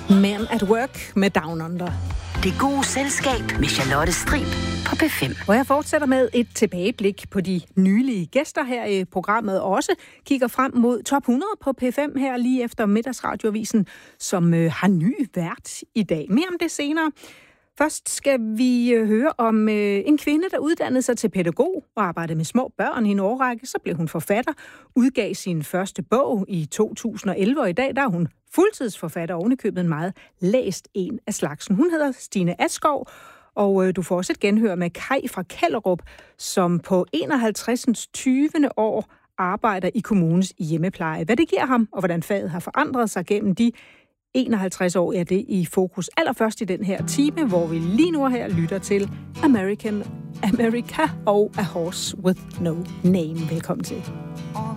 Men at Work med Down Under. Det gode selskab med Charlotte Strib på P5. Og jeg fortsætter med et tilbageblik på de nylige gæster her i programmet, og også kigger frem mod top 100 på P5 her lige efter Middagsradioavisen, som har ny vært i dag. Mere om det senere. Først skal vi høre om en kvinde, der uddannede sig til pædagog og arbejdede med små børn i en årrække. Så blev hun forfatter, udgav sin første bog i 2011, og i dag der er hun fuldtidsforfatter, ovenikøbet en meget læst en af slagsen. Hun hedder Stine Askov, og du får også et genhør med Kai fra Kellerup, som på 51. 20. år arbejder i kommunens hjemmepleje. Hvad det giver ham, og hvordan faget har forandret sig gennem de 51 år, er det i fokus allerførst i den her time, hvor vi lige nu her lytter til America og A Horse with No Name. Velkommen til.